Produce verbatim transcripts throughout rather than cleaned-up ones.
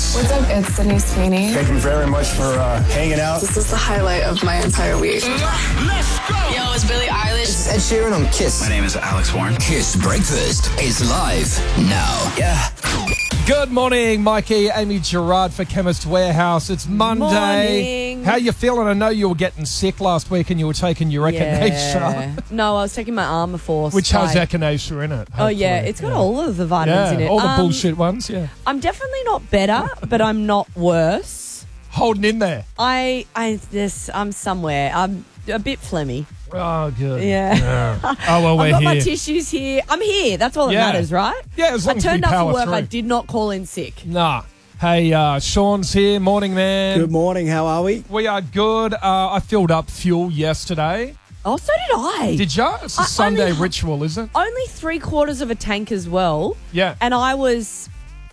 What's up? It's Sydney Sweeney. Thank you very much for uh, hanging out. This is the highlight of my entire week. Let's go! Yo, it's Billie Eilish. This is Ed Sheeran on Kiss. My name is Alex Warren. Kiss Breakfast is live now. Yeah. Good morning, Mikey, Amy Gerard for Chemist Warehouse. It's Monday. Morning. How you feeling? I know you were getting sick last week and you were taking your echinacea. Yeah. No, I was taking my Armour Force. Which has like, echinacea in it. Oh, yeah. hopefully. It's got yeah. all of the vitamins yeah, in it. all the Um, bullshit ones, yeah. I'm definitely not better, but I'm not worse. Holding in there. I, I, this, I'm somewhere. I'm a bit phlegmy. Oh, good. Yeah. yeah. Oh, well, we're I've got here. my tissues here. I'm here. That's all that Yeah. matters, right? Yeah, as long I as we turned up power for work. through. I did not call in sick. Nah. Hey, uh, Sean's here. Morning, man. Good morning. How are we? We are good. Uh, I filled up fuel yesterday. Oh, so did I. Did you? It's a I Sunday only- ritual, is it? Only three quarters of a tank as well. Yeah. And I was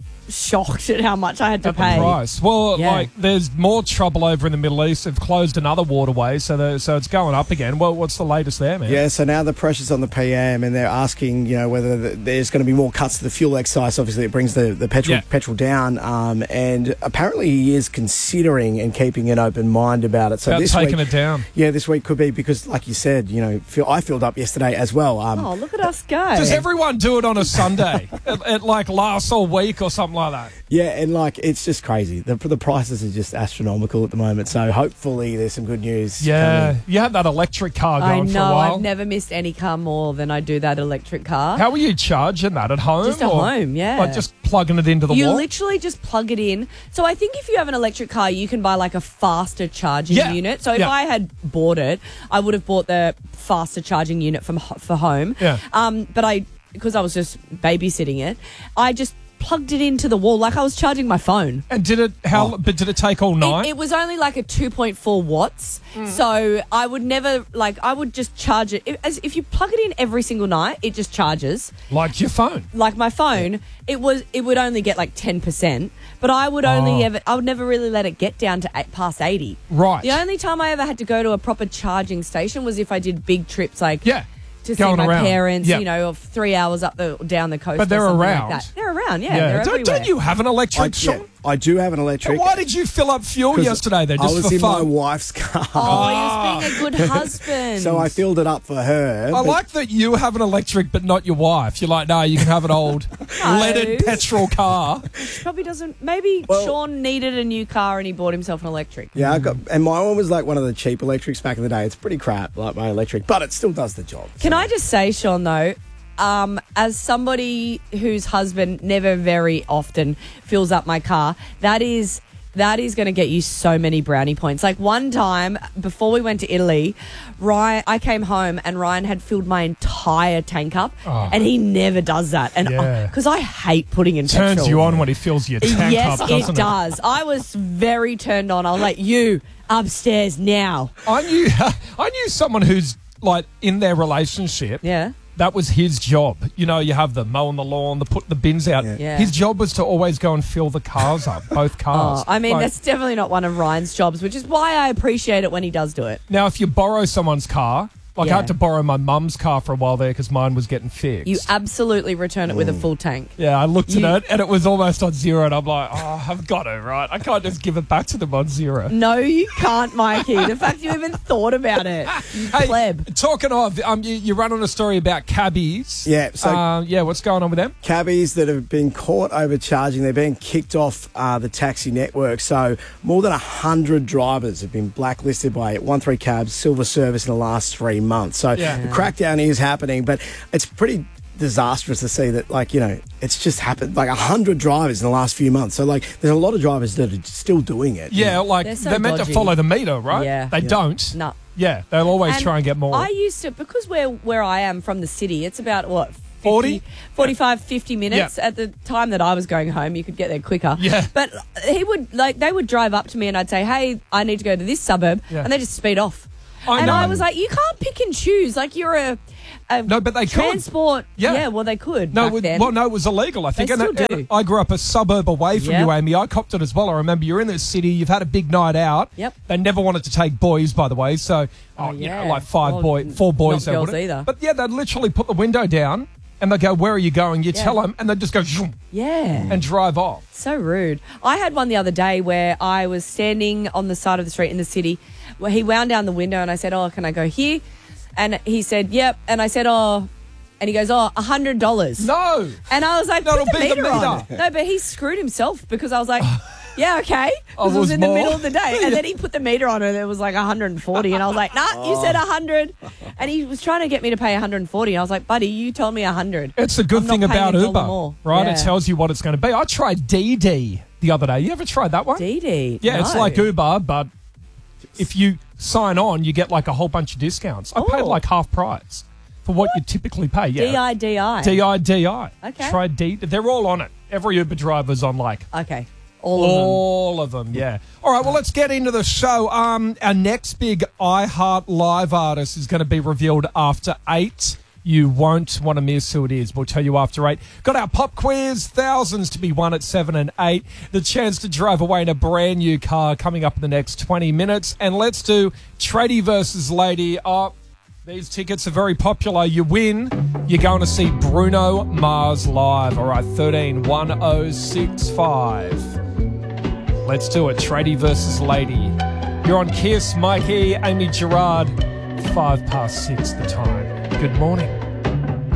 shocked at how much I had to At pay. the price. Well, Yeah. like, there's more trouble over in the Middle East. They've closed another waterway, so the, so it's going up again. Well, what's the latest there, man? Yeah, so now the pressure's on the P M and they're asking, you know, whether the, there's going to be more cuts to the fuel excise. Obviously, it brings the, the petrol Yeah. petrol down. Um, and apparently he is considering and keeping an open mind about it. So About this taking week, it down. Yeah, this week could be because, like you said, you know, feel, I filled up yesterday as well. Um, Oh, look at us go. Does everyone do it on a Sunday? it, it like lasts all week or something like that? Yeah, and like it's just crazy. The, the prices are just astronomical at the moment. So hopefully there's some good news. Yeah. coming. You had that electric car I going for a know. while. I've never missed any car more than I do that electric car. How were you charging that? At home? Just at or, home, yeah. Like just plugging it into the You wall? literally just plug it in. So I think if you have an electric car, you can buy like a faster charging Yeah. unit. So if Yeah. I had bought it, I would have bought the faster charging unit from ho- for home. Yeah. Um, but I, because I was just babysitting it, I just plugged it into the wall like I was charging my phone. And did it, how, but did it take all night? It, it was only like a two point four watts. So I would never, like, I would just charge it. If, as, if you plug it in every single night, it just charges. like your phone? Like my phone, it was it would only get like ten percent, but I would only Oh. ever I would never really let it get down to eight, past eighty. Right. The only time I ever had to go to a proper charging station was if I did big trips, like Yeah. to see Going my around. parents, Yeah. you know, of three hours up the down the coast. But they're or something around. Like that. They're around, yeah. They're Don't, everywhere. don't you have an electric, I, yeah, Sean? I do have an electric. Why did you fill up fuel 'Cause yesterday then? Just I was for in my fun? wife's car. Oh, he was being a good husband. So I filled it up for her. I but- like that you have an electric, but not your wife. You're like, no, you can have an old leaded petrol car. Probably doesn't. Maybe Well- Sean needed a new car and he bought himself an electric. Yeah, I got, and my one was like one of the cheap electrics back in the day. It's pretty crap, like my electric, but it still does the job. Can so. I just say, Sean, though, um, as somebody whose husband never very often fills up my car, that is that is going to get you so many brownie points. Like one time before we went to Italy, Ryan, I came home and Ryan had filled my entire tank up, Oh. and he never does that. And Yeah. because I, hate putting in Turns petrol. you on when he fills your tank Yes, up, doesn't it does. I was very turned on. I was like, you upstairs now. I knew, I knew someone who's like in their relationship. Yeah. That was his job. You know, you have the mowing the lawn, the put the bins out. Yeah. His job was to always go and fill the cars up, both cars. Oh, I mean, Like, that's definitely not one of Ryan's jobs, which is why I appreciate it when he does do it. now, if you borrow someone's car, like Yeah. I had to borrow my mum's car for a while there because mine was getting fixed. You absolutely return it with a full tank. yeah, I looked You- at it and it was almost on zero, and I'm like, oh, I've got to, right? I can't just give it back to them on zero. No, you can't, Mikey. The fact you even thought about it. You Hey, pleb. talking of, um, you, you run on a story about cabbies. Yeah, so- um, yeah, what's going on with them? Cabbies that have been caught overcharging, they're being kicked off uh, the taxi network. So more than one hundred drivers have been blacklisted by one three Cabs, Silver Service in the last three months. So Yeah. the crackdown is happening, but it's pretty disastrous to see that, like, you know, it's just happened, like one hundred drivers in the last few months. So, like, there's a lot of drivers that are still doing it. Yeah, like They're they're, so meant dodgy. to follow the meter, right? Yeah. They Yeah. don't. No. Yeah, they'll always And try and get more. I used to, because where, where I am from the city, it's about, what, fifty, forty? forty-five, fifty minutes. Yeah. At the time that I was going home, you could get there quicker. Yeah. But he would, like, they would drive up to me and I'd say, hey, I need to go to this suburb. Yeah. And they just speed off. I and know. I was like, you can't pick and choose. Like, you're a, a No, but they could. transport. Yeah. Yeah, well, they could. No, back it, then. well, no, it was illegal, I think. They And still it- do. and I grew up a suburb away from Yep. you, Amy. I copped it as well. I remember you're in the city, you've had a big night out. Yep. They never wanted to take boys, by the way. So, oh, Oh, you yeah. know, like five Well, boy, four boys. not they girls wouldn't. either. But yeah, they'd literally put the window down And they go, where are you going? You Yeah. tell them, and they just go, zoom, Yeah. and drive off. So rude. I had one the other day where I was standing on the side of the street in the city where he wound down the window and I said, oh, can I go here? And he said, yep. And I said, oh, and he goes, oh, one hundred dollars. No. And I was like, That'll put the be the meter on. meter. No, but he screwed himself because I was like, yeah, okay. Oh, Because it was was in the more? middle of the day. And then he put the meter on and it was like one hundred forty. And I was like, nah, you said one hundred. And he was trying to get me to pay one hundred forty. And I was like, buddy, you told me one hundred. It's the good I'm thing not paying about a dollar Uber, more. right? Yeah. It tells you what it's going to be. I tried D D the other day. You ever tried that one? D D. Yeah, it's No. like Uber, but if you sign on, you get like a whole bunch of discounts. I paid Oh. like half price for what, you typically pay. Yeah. D I D I. D I D I. Okay. Try D. They're all on it. Every Uber driver's on like Okay. All of them. all of them. Yeah. All right. Well, let's get into the show. Um, our next big iHeart Live artist is going to be revealed after eight. You won't want to miss who it is. We'll tell you after eight. Got our pop quiz, thousands to be won at seven and eight. The chance to drive away in a brand new car coming up in the next twenty minutes. And let's do Tradie versus Lady. Oh, these tickets are very popular. You win, you're going to see Bruno Mars live. All right, thirteen one oh six five. Let's do it. Tradie versus Lady. You're on Kiss, Mikey, Amy Gerard. Five past six the time. Good morning.